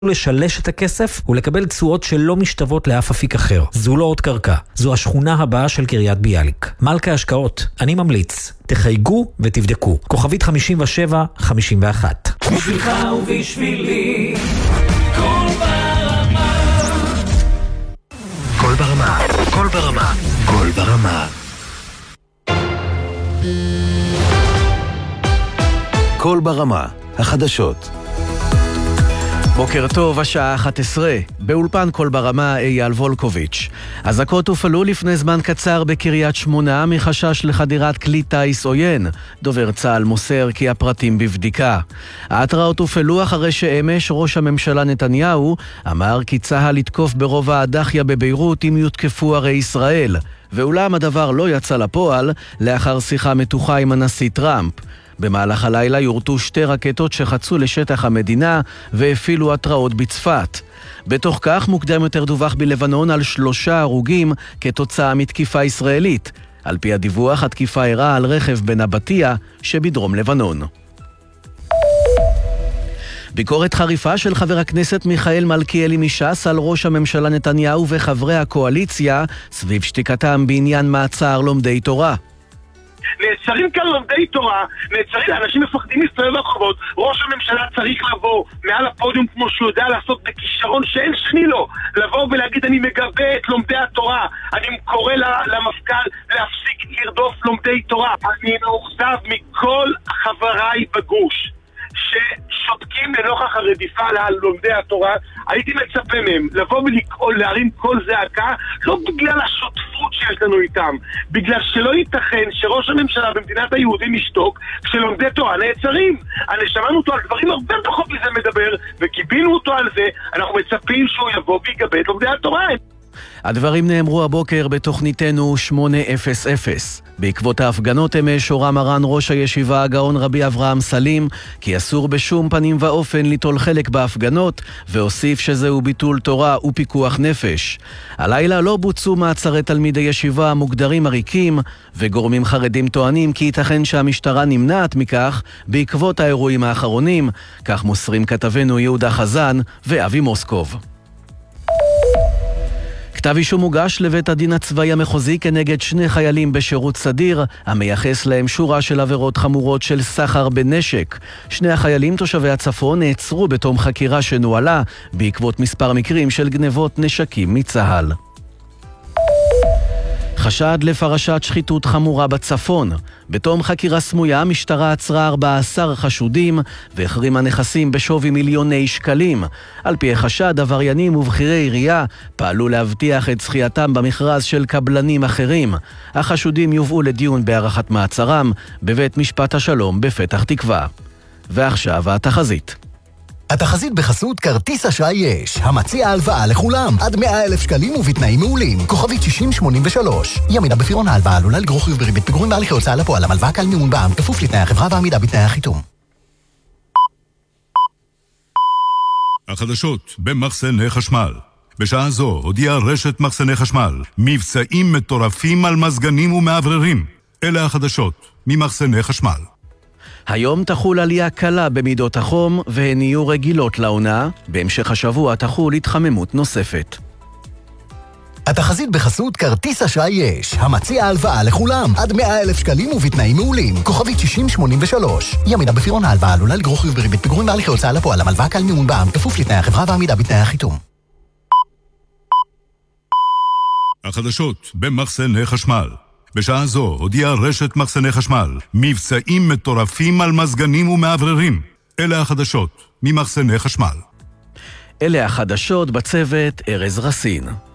לשלש את הכסף ולקבל תשואות שלא משתוות לאף אפיק אחר. זו לא עוד קרקע, זו השכונה הבאה של קריית ביאליק. מלכה השקעות, אני ממליץ, תחייגו ותבדקו. כוכבית 5751. בשבילך ובשבילי, כל ברמה. כל ברמה, כל ברמה, כל ברמה. כל ברמה, החדשות. בוקר טוב, השעה 11. באולפן כל ברמה אייל וולקוביץ'. אזעקות הופעלו לפני זמן קצר בקריית שמונה מחשש לחדירת כלי טיס עוין. דובר צה"ל מוסר כי הפרטים בבדיקה. ההתראות הופעלו אחרי שאמש ראש הממשלה נתניהו אמר כי צה"ל יתקוף ברובע הדחיה בביירות אם יותקפו ערי ישראל. ואולם הדבר לא יצא לפועל לאחר שיחה מתוחה עם הנשיא טראמפ. במהלך הלילה יורטו 2 רקטות שחצו לשטח המדינה והפעילו התראות בצפת. בתוך כך מוקדם יותר דווח בלבנון על 3 הרוגים כתוצאה מתקיפה ישראלית. על פי הדיווח, התקיפה אירעה על רכב בנבטיה שבדרום לבנון. ביקורת חריפה של חבר הכנסת מיכאל מלכיאלי מש"ס על ראש הממשלה נתניהו וחברי הקואליציה סביב שתיקתם בעניין מעצר לומדי תורה. נעצרים כאן לומדי תורה, אנשים מפחדים להסתובב ברחובות. ראש הממשלה צריך לבוא מעל הפודיום כמו שהוא יודע לעשות בכישרון שאין שני לו, לבוא ולהגיד אני מגבה את לומדי התורה, אני קורא למפכ"ל להפסיק לרדוף לומדי תורה. אני מאוכזב מכל חבריי בגוש ששותקים לנוכח הרדיפה על לומדי התורה. הייתי מצפה מהם לבוא ולהרים כל זעקה, לא בגלל השותפות שיש לנו איתם, בגלל שלא ייתכן שראש הממשלה במדינת היהודים ישתוק כשלומדי תורה נעצרים. אני שמענו אותו על דברים הרבה פחות מזה מדבר וקיבינו אותו על זה. אנחנו מצפים שהוא יבוא ויגבה את לומדי התורה. הדברים נאמרו הבוקר בתוכניתנו 800. בעקבות ההפגנות אמש הורה מרן ראש הישיבה הגאון רבי אברהם סלים כי אסור בשום פנים ואופן ליטול חלק בהפגנות, והוסיף שזהו ביטול תורה ופיקוח נפש. הלילה לא בוצעו מעצרי תלמידי ישיבה המוגדרים עריקים, וגורמים חרדים טוענים כי ייתכן שהמשטרה נמנעת מכך בעקבות האירועים האחרונים. כך מוסרים כתבנו יהודה חזן ואבי מוסקוב. כתב אישום הוגש לבית הדין הצבאי המחוזי כנגד 2 חיילים בשירות סדיר, המייחס להם שורה של עבירות חמורות של סחר בנשק. 2 החיילים תושבי הצפון נעצרו בתום חקירה שנוהלה בעקבות מספר מקרים של גנבות נשקים מצה"ל. חשד לפרשת שחיתות חמורה בצפון. בתום חקירה סמויה, המשטרה עצרה 14 חשודים והחרימה נכסים בשווי מיליוני שקלים. על פי החשד, עבריינים ובכירי עירייה פעלו להבטיח את זכייתם במכרז של קבלנים אחרים. החשודים יובאו לדיון בהארכת מעצרם בבית משפט השלום בפתח תקווה. ועכשיו התחזית. התחזית בחסות כרטיס אשראי יש, המציע הלוואה לכולם, עד 100,000 שקלים ובתנאים מעולים. כוכבית 6083. ימינה בפירעון ההלוואה עלולה לגרור חיוב בריבית פיגורים בהליכי הוצאה לפועל. הלוואה קל מימון בע"מ, כפוף לתנאי החברה ועמידה בתנאי החיתום. החדשות במחסני חשמל. בשעה זו הודיעה רשת מחסני חשמל מבצעים מטורפים על מזגנים ומעבררים. אלה החדשות ממחסני חשמל. היום תחול עלייה קלה במידות החום והן יהיו רגילות לעונה. בהמשך השבוע תחול התחממות נוספת. התחזית בחסות כרטיס אשראי יש, המציע הלוואה לכולם, עד 100,000 שקלים ובתנאים מעולים. כוכבית 6083. ימינה בפירעון ההלוואה עלולה לגרור חיוב בריבית פיגורים בהליכי הוצאה לפועל. הלוואה קל מימון בע"מ, כפוף לתנאי החברה ועמידה בתנאי החיתום. החדשות במחסני חשמל. בשעה זו הודיעה רשת מחסני חשמל מבצעים מטורפים על מזגנים ומעבררים. אלה החדשות ממחסני חשמל. אלה החדשות, בצוות ארז רסין.